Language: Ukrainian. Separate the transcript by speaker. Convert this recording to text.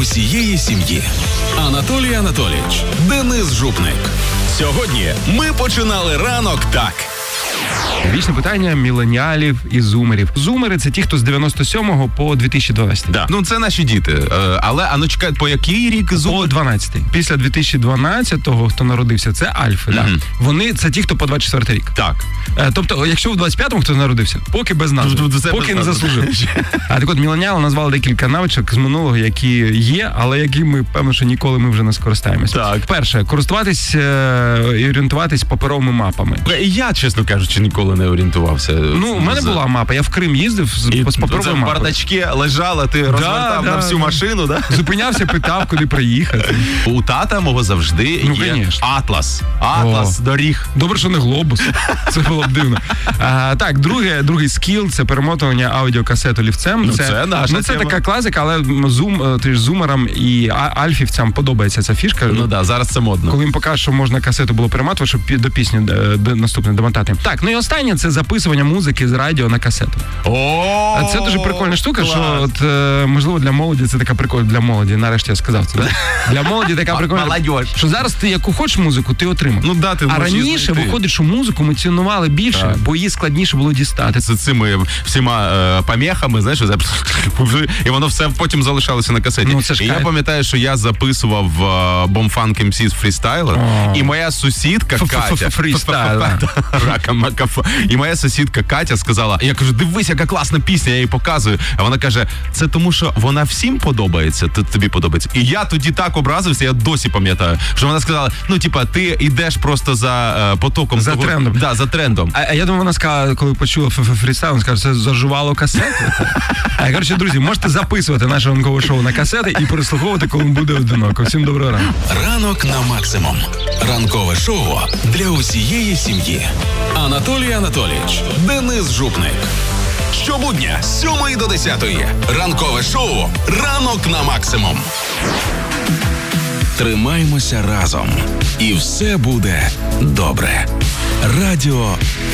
Speaker 1: усієї сім'ї. Анатолій Анатолійович, Денис Жупник. Сьогодні ми починали ранок так.
Speaker 2: Вічне питання міленіалів і зумерів. Зумери – це ті, хто з 97-го по 2012.
Speaker 3: Да. Ну, це наші діти. Але, чекай, по який рік зумер?
Speaker 2: По 12-й. Після 2012-го, хто народився, це альфи. Да? Вони – це ті, хто по 24-й рік.
Speaker 3: Так.
Speaker 2: Тобто, якщо в 25-му хто народився, поки без назви, поки не заслужив. А так от, міленіали назвали декілька навичок з минулого, які є, але які ми, певно, що ніколи ми вже не скористаємося.
Speaker 3: Так.
Speaker 2: Перше, користуватись і орієнтуватись паперовими мапами.
Speaker 3: Я, чесно кажучи, ніколи не орієнтувався.
Speaker 2: Ну, у мене була мапа, я в Крим їздив з паперовою мапою.
Speaker 3: В бардачці лежала, ти розвертав на всю машину, да?
Speaker 2: Зупинявся, питав, куди приїхати.
Speaker 3: У тата мого завжди є Атлас. Атлас доріг.
Speaker 2: Добре, що не глобус. Це було б дивно. Так, другий скіл – це перемотування аудіокасет олівцем.
Speaker 3: Це наша тема.
Speaker 2: Це така класика, але зумерам і альфівцям подобається ця фішка.
Speaker 3: Ну так, зараз це модно.
Speaker 2: Коли їм покажуть, що можна касету було перематувати, щоб до пісні наступне домотати. Так, ну і останнє – це записування музики з радіо на касету. Це дуже прикольна штука, що от, можливо, для молоді це така прикольна, для молоді, нарешті я сказав це. Для молоді така прикольна, що зараз ти яку хочеш музику, ти отримав.
Speaker 3: Ну, да, ти
Speaker 2: а раніше виходить, що музику ми цінували більше, так, бо її складніше було дістати.
Speaker 3: З цими всіма помехами, знаєш, і воно все потім залишалося на касеті.
Speaker 2: Ну,
Speaker 3: і я пам'ятаю, що я записував Bomb-Funk MC's фрістайлер, і моя сусідка Катя... І моя сусідка Катя сказала, я кажу, дивись, яка класна пісня, я їй показую. А вона каже, це тому, що вона всім подобається, тобі подобається. І я тоді так образився, я досі пам'ятаю, що вона сказала, ну, типа, ти йдеш просто за потоком.
Speaker 2: За трендом.
Speaker 3: Да, за трендом.
Speaker 2: А я думаю, вона сказала, коли почула фрістайл, вона сказала, це зажувало касети. Коротше, друзі, можете записувати наше ранкове шоу на касети і переслуховувати, коли буде одиноко. Всім доброго ранку.
Speaker 1: Ранок на максимум. Ранкове шоу для усієї сім'ї. Анатолій Анатолійович, Денис Жупник. Щобудня з 7 до 10. Ранкове шоу «Ранок на максимум». Тримаймося разом. І все буде добре. Радіо